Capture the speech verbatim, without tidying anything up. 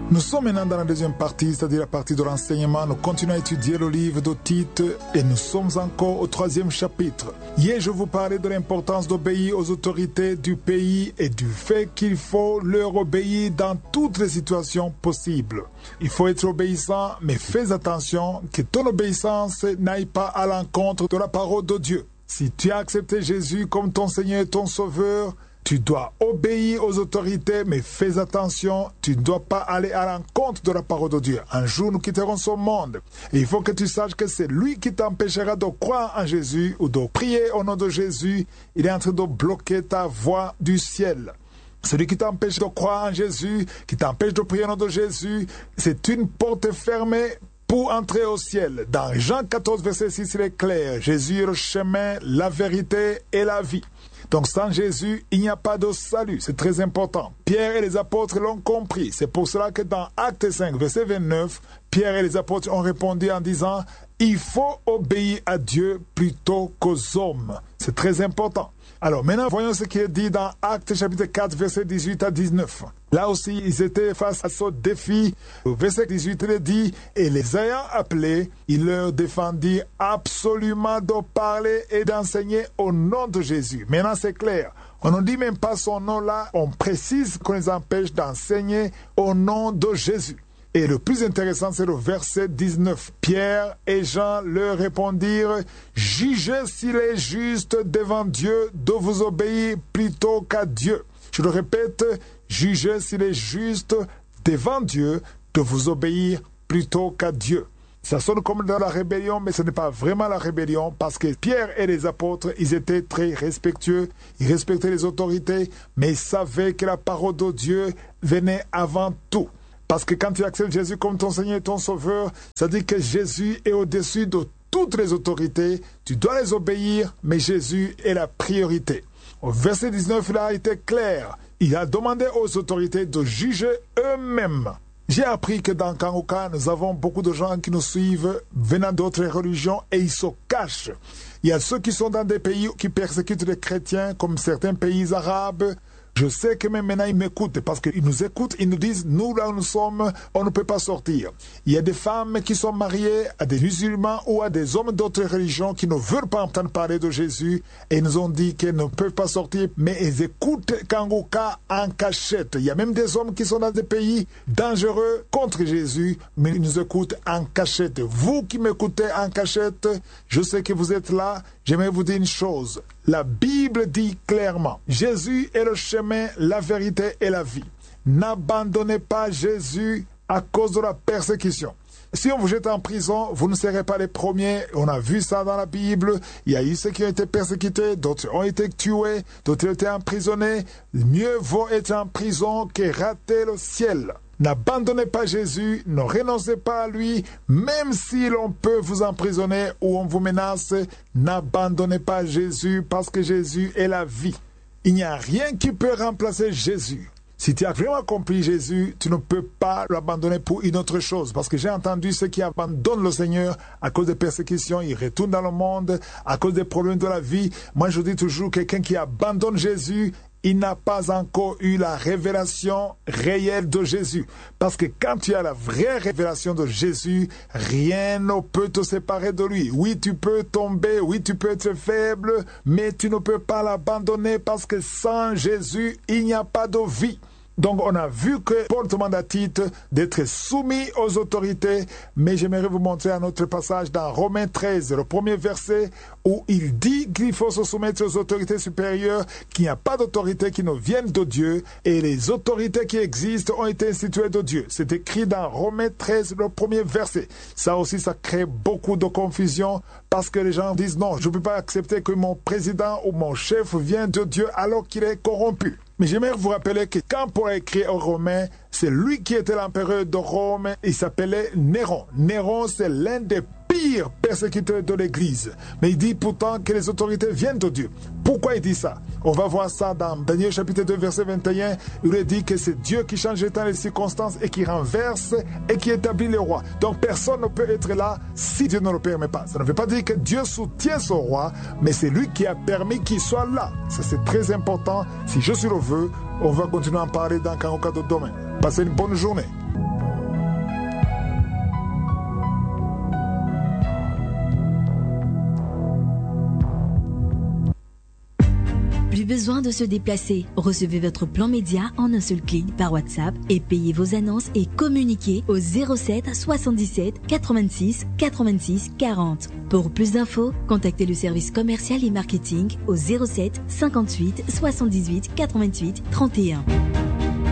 Nous sommes maintenant dans la deuxième partie, c'est-à-dire la partie de l'enseignement. Nous continuons à étudier le livre de Tite et nous sommes encore au troisième chapitre. Hier, je vous parlais de l'importance d'obéir aux autorités du pays et du fait qu'il faut leur obéir dans toutes les situations possibles. Il faut être obéissant, mais fais attention que ton obéissance n'aille pas à l'encontre de la parole de Dieu. Si tu as accepté Jésus comme ton Seigneur et ton Sauveur, tu dois obéir aux autorités, mais fais attention, tu ne dois pas aller à l'encontre de la parole de Dieu. Un jour, nous quitterons ce monde. Et il faut que tu saches que c'est lui qui t'empêchera de croire en Jésus ou de prier au nom de Jésus. Il est en train de bloquer ta voie du ciel. Celui qui t'empêche de croire en Jésus, qui t'empêche de prier au nom de Jésus, c'est une porte fermée pour entrer au ciel. Dans Jean quatorze, verset six, il est clair. Jésus est le chemin, la vérité et la vie. Donc sans Jésus, il n'y a pas de salut. C'est très important. Pierre et les apôtres l'ont compris. C'est pour cela que dans Actes cinq, verset vingt-neuf, Pierre et les apôtres ont répondu en disant « Il faut obéir à Dieu plutôt qu'aux hommes ». C'est très important. Alors maintenant, voyons ce qui est dit dans Actes chapitre quatre, verset dix-huit à dix-neuf. Là aussi, ils étaient face à ce défi. Au verset dix-huit, il est dit « Et les ayant appelés, il leur défendit absolument de parler et d'enseigner au nom de Jésus. » Maintenant, c'est clair. On ne dit même pas son nom là, on précise qu'on les empêche d'enseigner au nom de Jésus. Et le plus intéressant, c'est le verset dix-neuf. Pierre et Jean leur répondirent « Jugez s'il est juste devant Dieu de vous obéir plutôt qu'à Dieu. » Je le répète, jugez s'il est juste devant Dieu de vous obéir plutôt qu'à Dieu. Ça sonne comme dans la rébellion, mais ce n'est pas vraiment la rébellion parce que Pierre et les apôtres, ils étaient très respectueux, ils respectaient les autorités, mais ils savaient que la parole de Dieu venait avant tout. Parce que quand tu acceptes Jésus comme ton Seigneur et ton Sauveur, ça dit que Jésus est au-dessus de toutes les autorités. Tu dois les obéir, mais Jésus est la priorité. Au verset dix-neuf, il a été clair. Il a demandé aux autorités de juger eux-mêmes. J'ai appris que dans Kanguka, nous avons beaucoup de gens qui nous suivent venant d'autres religions et ils se cachent. Il y a ceux qui sont dans des pays qui persécutent les chrétiens, comme certains pays arabes. Je sais que même maintenant ils m'écoutent parce qu'ils nous écoutent, ils nous disent, nous là où nous sommes, on ne peut pas sortir. Il y a des femmes qui sont mariées à des musulmans ou à des hommes d'autres religions qui ne veulent pas entendre parler de Jésus et ils nous ont dit qu'ils ne peuvent pas sortir, mais ils écoutent Kanguka en cachette. Il y a même des hommes qui sont dans des pays dangereux contre Jésus, mais ils nous écoutent en cachette. Vous qui m'écoutez en cachette, je sais que vous êtes là, j'aimerais vous dire une chose. La Bible dit clairement, Jésus est le chemin, la vérité et la vie. N'abandonnez pas Jésus à cause de la persécution. Si on vous jette en prison, vous ne serez pas les premiers. On a vu ça dans la Bible. Il y a eu ceux qui ont été persécutés, d'autres ont été tués, d'autres ont été emprisonnés. Mieux vaut être en prison que rater le ciel. N'abandonnez pas Jésus, ne renoncez pas à lui, même si l'on peut vous emprisonner ou on vous menace, n'abandonnez pas Jésus parce que Jésus est la vie. Il n'y a rien qui peut remplacer Jésus. Si tu as vraiment compris Jésus, tu ne peux pas l'abandonner pour une autre chose. Parce que j'ai entendu ceux qui abandonnent le Seigneur à cause des persécutions, ils retournent dans le monde, à cause des problèmes de la vie. Moi je dis toujours, quelqu'un qui abandonne Jésus, il n'a pas encore eu la révélation réelle de Jésus. Parce que quand tu as la vraie révélation de Jésus, rien ne peut te séparer de lui. Oui, tu peux tomber, oui, tu peux être faible, mais tu ne peux pas l'abandonner parce que sans Jésus, il n'y a pas de vie. Donc on a vu que Paul demande à Tite d'être soumis aux autorités, mais j'aimerais vous montrer un autre passage dans Romains treize, le premier verset, où il dit qu'il faut se soumettre aux autorités supérieures, qu'il n'y a pas d'autorité qui ne viennent de Dieu, et les autorités qui existent ont été instituées de Dieu. C'est écrit dans Romains treize, le premier verset. Ça aussi, ça crée beaucoup de confusion, parce que les gens disent non, je ne peux pas accepter que mon président ou mon chef vienne de Dieu alors qu'il est corrompu. Mais j'aimerais vous rappeler que quand Paul a écrit aux Romains, c'est lui qui était l'empereur de Rome, il s'appelait Néron. Néron, c'est l'un des pires persécuteurs de l'Église. Mais il dit pourtant que les autorités viennent de Dieu. Pourquoi il dit ça? On va voir ça dans Daniel chapitre deux, verset vingt et un, où il dit que c'est Dieu qui change les temps et les circonstances et qui renverse et qui établit les rois. Donc personne ne peut être là si Dieu ne le permet pas. Ça ne veut pas dire que Dieu soutient son roi, mais c'est lui qui a permis qu'il soit là. Ça c'est très important. Si je suis le veux, on va continuer à en parler dans Kanguka de demain. Passez une bonne journée. Plus besoin de se déplacer. Recevez votre plan média en un seul clic par WhatsApp et payez vos annonces et communiquez au zéro sept soixante-dix-sept quatre-vingt-six quatre-vingt-six quarante. Pour plus d'infos, contactez le service commercial et marketing au zéro sept cinquante-huit soixante-dix-huit quatre-vingt-huit trente et un.